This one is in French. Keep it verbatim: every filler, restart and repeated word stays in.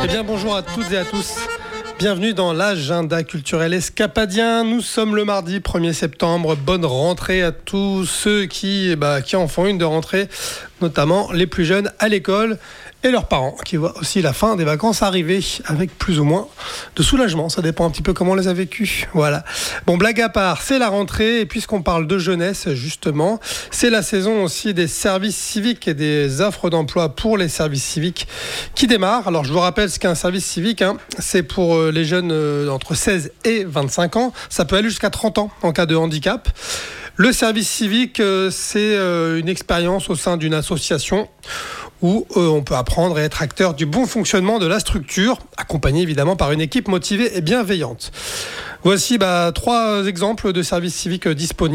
Eh bien bonjour à toutes et à tous. Bienvenue dans l'agenda culturel escapadien. Nous sommes le mardi premier septembre. Bonne rentrée à tous ceux qui, bah, qui en font une de rentrée, notamment les plus jeunes à l'école et leurs parents qui voient aussi la fin des vacances arriver avec plus ou moins de soulagement. Ça dépend un petit peu comment on les a vécus. Voilà. Bon, blague à part, c'est la rentrée et puisqu'on parle de jeunesse, justement, c'est la saison aussi des services civiques et des offres d'emploi pour les services civiques qui démarrent. Alors, je vous rappelle ce qu'est un service civique. Hein. C'est pour les jeunes entre seize et vingt-cinq ans. Ça peut aller jusqu'à trente ans en cas de handicap. Le service civique, c'est une expérience au sein d'une association où euh, on peut apprendre et être acteur du bon fonctionnement de la structure, accompagné évidemment par une équipe motivée et bienveillante. Voici bah, trois exemples de services civiques disponibles.